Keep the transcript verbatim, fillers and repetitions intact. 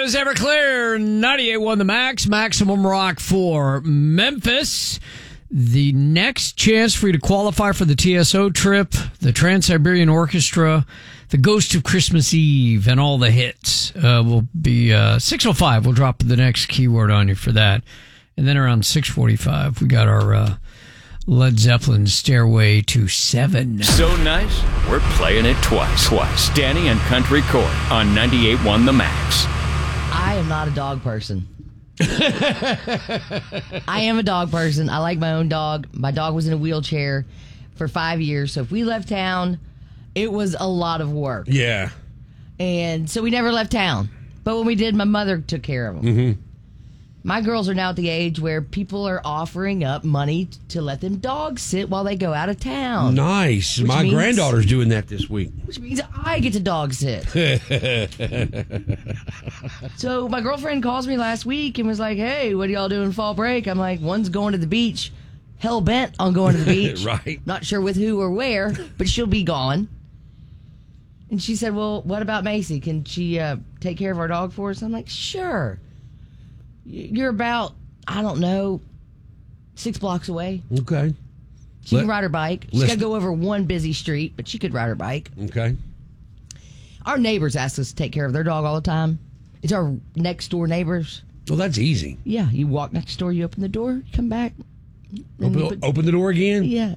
is Everclear, ninety-eight point one The Max, Maximum Rock for Memphis. The next chance for you to qualify for the T S O trip, the Trans-Siberian Orchestra, the Ghost of Christmas Eve, and all the hits uh, will be uh, six oh five. We'll drop the next keyword on you for that. And then around six forty-five, we got our uh, Led Zeppelin Stairway to Seven. So nice, we're playing it twice. Twice. Danny and Country Court on ninety-eight point one The Max. I am not a dog person. I am a dog person. I like my own dog. My dog was in a wheelchair for five years. So if we left town, it was a lot of work. Yeah. And so we never left town. But when we did, my mother took care of them. Mm-hmm. My girls are now at the age where people are offering up money to let them dog sit while they go out of town. Nice. Which My means- granddaughter's doing that this week. Which means I get to dog sit. So my girlfriend calls me last week and was like, hey, what are y'all doing fall break? I'm like, one's going to the beach. Hell bent on going to the beach. Right. Not sure with who or where, but she'll be gone. And she said, well, what about Macy? Can she uh, take care of our dog for us? I'm like, sure. You're about, I don't know, six blocks away. Okay. She Let- can ride her bike. She's got to go over one busy street, but she could ride her bike. Okay. Our neighbors ask us to take care of their dog all the time. It's our next door neighbors. Well, that's easy. Yeah, you walk next door, you open the door, you come back. and Open, you put- open the door again? yeah.